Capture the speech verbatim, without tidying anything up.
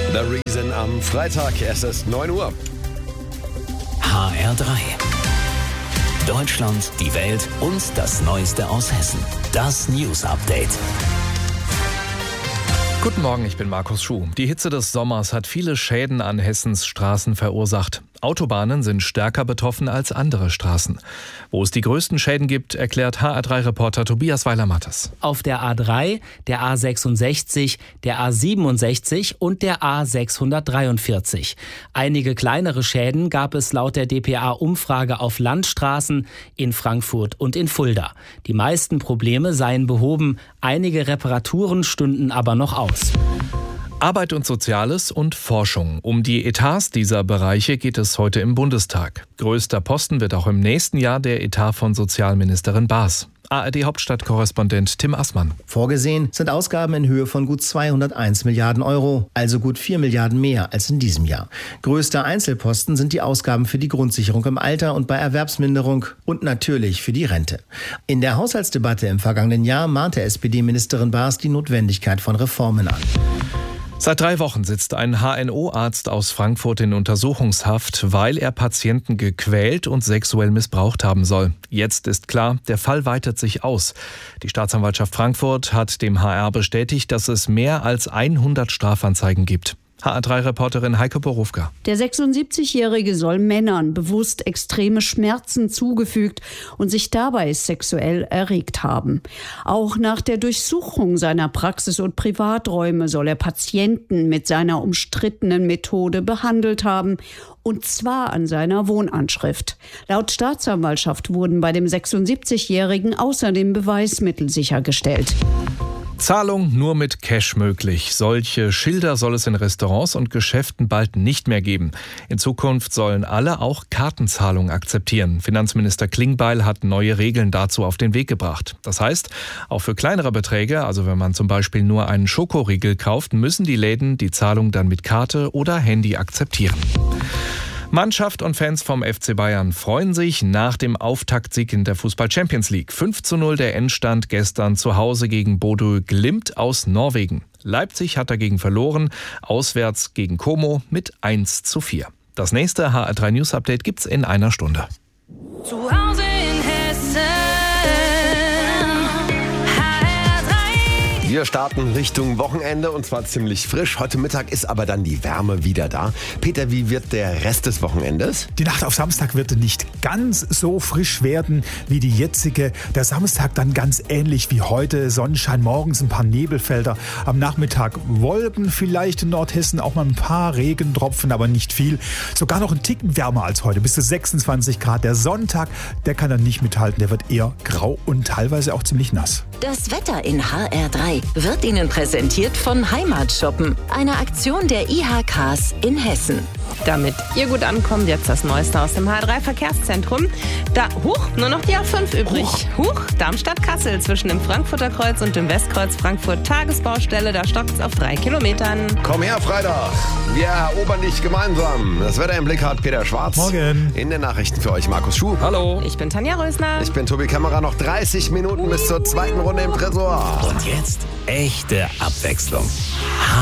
The Reason am Freitag, es ist neun Uhr. H R drei. Deutschland, die Welt und das Neueste aus Hessen. Das News Update. Guten Morgen, ich bin Markus Schuh. Die Hitze des Sommers hat viele Schäden an Hessens Straßen verursacht. Autobahnen sind stärker betroffen als andere Straßen. Wo es die größten Schäden gibt, erklärt H R drei Reporter Tobias Weiler-Mattes. Auf der A drei, der A sechsundsechzig, der A siebenundsechzig und der A sechshundertdreiundvierzig. Einige kleinere Schäden gab es laut der D P A-Umfrage auf Landstraßen in Frankfurt und in Fulda. Die meisten Probleme seien behoben, einige Reparaturen stünden aber noch aus. Arbeit und Soziales und Forschung. Um die Etats dieser Bereiche geht es heute im Bundestag. Größter Posten wird auch im nächsten Jahr der Etat von Sozialministerin Baas. A R D-Hauptstadtkorrespondent Tim Assmann. Vorgesehen sind Ausgaben in Höhe von gut zweihunderteins Milliarden Euro, also gut vier Milliarden mehr als in diesem Jahr. Größter Einzelposten sind die Ausgaben für die Grundsicherung im Alter und bei Erwerbsminderung und natürlich für die Rente. In der Haushaltsdebatte im vergangenen Jahr mahnte S P D-Ministerin Baas die Notwendigkeit von Reformen an. Seit drei Wochen sitzt ein H N O-Arzt aus Frankfurt in Untersuchungshaft, weil er Patienten gequält und sexuell missbraucht haben soll. Jetzt ist klar, der Fall weitet sich aus. Die Staatsanwaltschaft Frankfurt hat dem H R bestätigt, dass es mehr als hundert Strafanzeigen gibt. H R drei Reporterin Heike Borufka. Der sechsundsiebzigjährige soll Männern bewusst extreme Schmerzen zugefügt und sich dabei sexuell erregt haben. Auch nach der Durchsuchung seiner Praxis und Privaträume soll er Patienten mit seiner umstrittenen Methode behandelt haben, und zwar an seiner Wohnanschrift. Laut Staatsanwaltschaft wurden bei dem sechsundsiebzigjährigen außerdem Beweismittel sichergestellt. Zahlung nur mit Cash möglich. Solche Schilder soll es in Restaurants und Geschäften bald nicht mehr geben. In Zukunft sollen alle auch Kartenzahlung akzeptieren. Finanzminister Klingbeil hat neue Regeln dazu auf den Weg gebracht. Das heißt, auch für kleinere Beträge, also wenn man zum Beispiel nur einen Schokoriegel kauft, müssen die Läden die Zahlung dann mit Karte oder Handy akzeptieren. Mannschaft und Fans vom F C Bayern freuen sich nach dem Auftaktsieg in der Fußball-Champions League. fünf zu null der Endstand gestern zu Hause gegen Bodø Glimt aus Norwegen. Leipzig hat dagegen verloren, auswärts gegen Como mit eins zu vier. Das nächste H R drei News Update gibt's in einer Stunde. Zu Hause in Hessen. Wir starten Richtung Wochenende und zwar ziemlich frisch. Heute Mittag ist aber dann die Wärme wieder da. Peter, wie wird der Rest des Wochenendes? Die Nacht auf Samstag wird nicht ganz so frisch werden wie die jetzige. Der Samstag dann ganz ähnlich wie heute. Sonnenschein, morgens ein paar Nebelfelder. Am Nachmittag Wolken vielleicht in Nordhessen. Auch mal ein paar Regentropfen, aber nicht viel. Sogar noch ein Ticken wärmer als heute. Bis zu sechsundzwanzig Grad. Der Sonntag, der kann dann nicht mithalten. Der wird eher grau und teilweise auch ziemlich nass. Das Wetter in H R drei wird Ihnen präsentiert von Heimatshoppen, einer Aktion der I H Ks in Hessen. Damit ihr gut ankommt, jetzt das Neueste aus dem H R drei Verkehrszentrum. Da, huch, nur noch die A fünf übrig. Huch, huch Darmstadt-Kassel zwischen dem Frankfurter Kreuz und dem Westkreuz Frankfurt Tagesbaustelle. Da stockt es auf drei Kilometern. Komm her, Freitag. Wir erobern dich gemeinsam. Das Wetter im Blick hat Peter Schwarz. Morgen. In den Nachrichten für euch Markus Schuh. Hallo. Ich bin Tanja Rösner. Ich bin Tobi Kämmerer. Noch dreißig Minuten bis zur zweiten Runde im Tresor. Und jetzt echte Abwechslung.